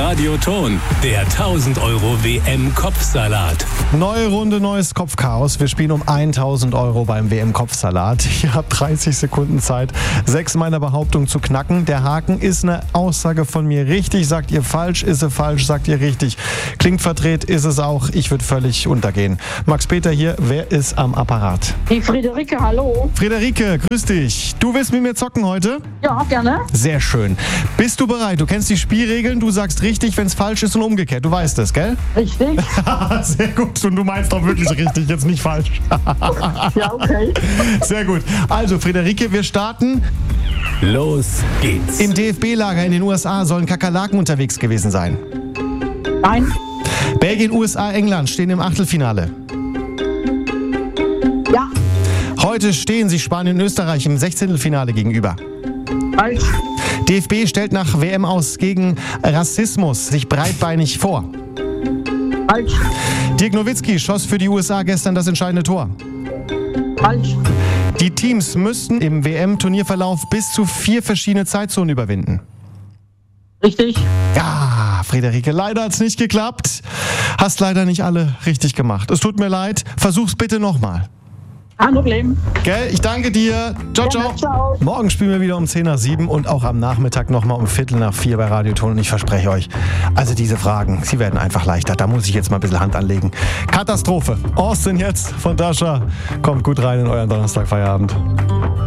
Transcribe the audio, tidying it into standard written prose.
Radioton, der 1000 Euro WM-Kopfsalat. Neue Runde, neues Kopfchaos. Wir spielen um 1000 Euro beim WM-Kopfsalat. Ihr habt 30 Sekunden Zeit, 6 meiner Behauptungen zu knacken. Der Haken ist eine Aussage von mir richtig. Sagt ihr falsch, ist sie falsch, sagt ihr richtig. Klingt verdreht, ist es auch. Ich würde völlig untergehen. Max-Peter hier, wer ist am Apparat? Die Friederike, hallo. Friederike, grüß dich. Du willst mit mir zocken heute? Ja, gerne. Sehr schön. Bist du bereit? Du kennst die Spielregeln, du sagst richtig, wenn es falsch ist und umgekehrt. Du weißt es, gell? Richtig. Sehr gut. Und du meinst doch wirklich richtig, jetzt nicht falsch. Ja, okay. Sehr gut. Also, Friederike, wir starten. Los geht's. Im DFB-Lager in den USA sollen Kakerlaken unterwegs gewesen sein. Nein. Belgien, USA, England stehen im Achtelfinale. Ja. Heute stehen sich Spanien und Österreich im 16. gegenüber. Falsch. DFB stellt nach WM aus gegen Rassismus sich breitbeinig vor. Falsch. Dirk Nowitzki schoss für die USA gestern das entscheidende Tor. Falsch. Die Teams müssten im WM-Turnierverlauf bis zu 4 verschiedene Zeitzonen überwinden. Richtig. Ja, Friederike, leider hat's nicht geklappt. Hast leider nicht alle richtig gemacht. Es tut mir leid. Versuch's bitte nochmal. Kein Problem. Gell, ich danke dir. Ciao, ciao. Gerne, ciao. Morgen spielen wir wieder um 10 nach 7 und auch am Nachmittag nochmal um 3:45 bei Radioton. Und ich verspreche euch, also diese Fragen, sie werden einfach leichter. Da muss ich jetzt mal ein bisschen Hand anlegen. Katastrophe. Austin jetzt von Dasha. Kommt gut rein in euren Donnerstagfeierabend.